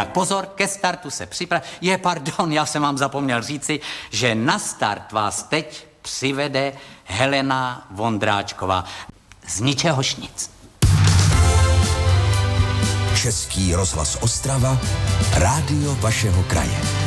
Tak pozor, ke startu se pardon, já jsem vám zapomněl říci, že na start vás teď přivede Helena Vondráčková. Z ničehož nic. Český rozhlas Ostrava, rádio vašeho kraje.